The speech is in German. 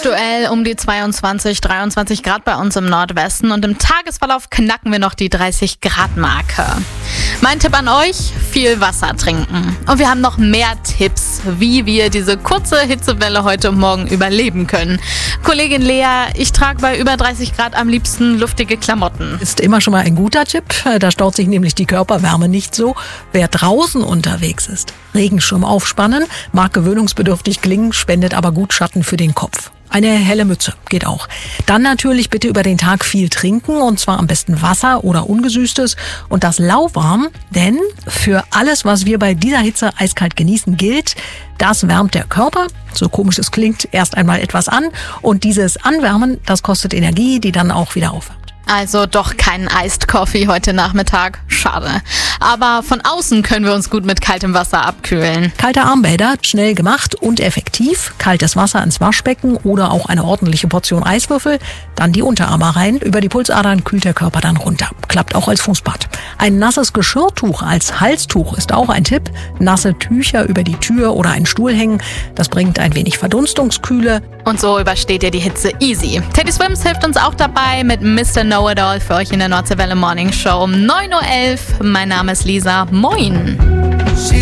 Aktuell um die 22, 23 Grad bei uns im Nordwesten und im Tagesverlauf knacken wir noch die 30 Grad Marke. Mein Tipp an euch, viel Wasser trinken. Und wir haben noch mehr Tipps, wie wir diese kurze Hitzewelle heute und morgen überleben können. Kollegin Lea, ich trage bei über 30 Grad am liebsten luftige Klamotten. Ist immer schon mal ein guter Tipp. Da staut sich nämlich die Körperwärme nicht so. Wer draußen unterwegs ist, Regenschirm aufspannen, mag gewöhnungsbedürftig klingen, spendet aber gut Schatten für den Kopf. Eine helle Mütze geht auch. Dann natürlich bitte über den Tag viel trinken, und zwar am besten Wasser oder ungesüßtes und das lauwarm, denn für alles, was wir bei dieser Hitze eiskalt genießen, gilt, das wärmt der Körper, so komisch es klingt, erst einmal etwas an, und dieses Anwärmen, das kostet Energie, die dann auch wieder aufwärmt. Also doch keinen Iced Coffee heute Nachmittag. Schade. Aber von außen können wir uns gut mit kaltem Wasser abkühlen. Kalte Armbäder, schnell gemacht und effektiv. Kaltes Wasser ins Waschbecken oder auch eine ordentliche Portion Eiswürfel. Dann die Unterarme rein. Über die Pulsadern kühlt der Körper dann runter. Klappt auch als Fußbad. Ein nasses Geschirrtuch als Halstuch ist auch ein Tipp. Nasse Tücher über die Tür oder einen Stuhl hängen. Das bringt ein wenig Verdunstungskühle. Und so übersteht ihr die Hitze easy. Teddy Swims hilft uns auch dabei mit Mr. Know-It-All für euch in der Nordseewelle Morning Show um 9.11 Uhr. Mein Name ist Lisa. Moin!